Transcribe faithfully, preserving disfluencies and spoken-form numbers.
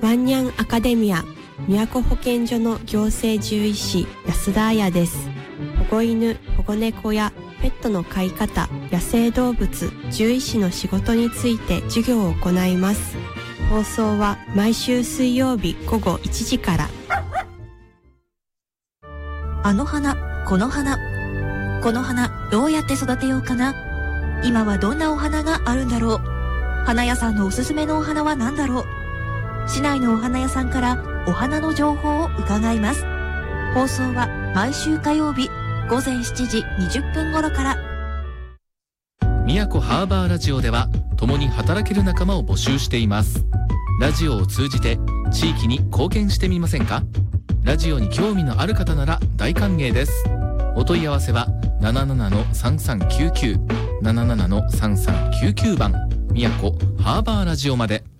ワンニャンアカデミア宮古保健所の行政獣医師安田彩です。保護犬、保護猫やペットの飼い方、野生動物、獣医師の仕事について授業を行います。放送は毎週水曜日午後いちじから。 あの花、この花。この花、どうやって育てようかな。今はどんなお花があるんだろう。花屋さんのおすすめのお花は何だろう。市内のお花屋さんからお花の情報を伺います。放送は毎週火曜日午前しちじにじゅっぷん頃から。 宮古ハーバーラジオでは共に働ける仲間を募集しています。ラジオを通じて地域に貢献してみませんか。ラジオに興味のある方なら大歓迎です。お問い合わせは ななななのさんさんきゅうきゅう ななななのさんさんきゅうきゅう 番宮古ハーバーラジオまで。